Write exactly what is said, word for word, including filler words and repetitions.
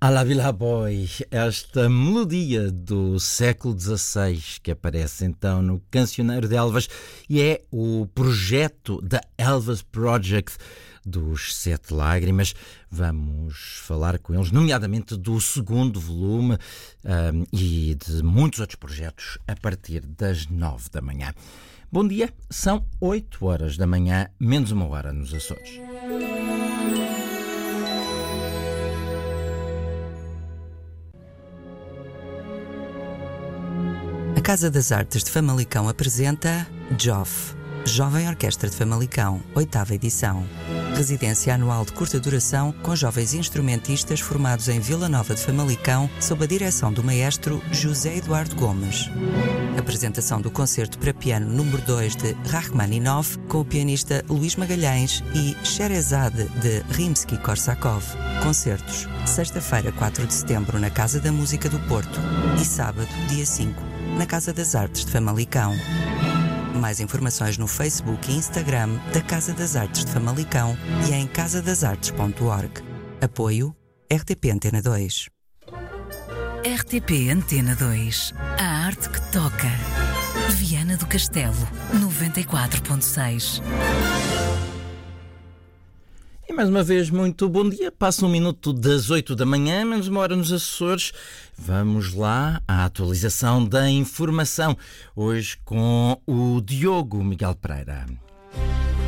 À la Villa Boy, esta melodia do século dezasseis que aparece então no Cancioneiro de Elvas e é o projeto da Elvis Project dos Sete Lágrimas. Vamos falar com eles, nomeadamente do segundo volume um, e de muitos outros projetos a partir das nove da manhã. Bom dia, são oito horas da manhã, menos uma hora nos Açores. A Casa das Artes de Famalicão apresenta J O F, Jovem Orquestra de Famalicão, oitava edição. Residência anual de curta duração com jovens instrumentistas formados em Vila Nova de Famalicão sob a direção do maestro José Eduardo Gomes. Apresentação do concerto para piano número dois de Rachmaninoff com o pianista Luís Magalhães e Sherazade de Rimsky-Korsakov. Concertos, sexta-feira, quatro de setembro, na Casa da Música do Porto e sábado, dia cinco, na Casa das Artes de Famalicão. Mais informações no Facebook e Instagram da Casa das Artes de Famalicão e em casa das artes ponto org. Apoio R T P Antena dois. R T P Antena dois. A arte que toca. Viana do Castelo, noventa e quatro ponto seis. E mais uma vez, muito bom dia. Passa um minuto das oito da manhã, menos uma hora nos Açores. Vamos lá à atualização da informação. Hoje com o Diogo Miguel Pereira.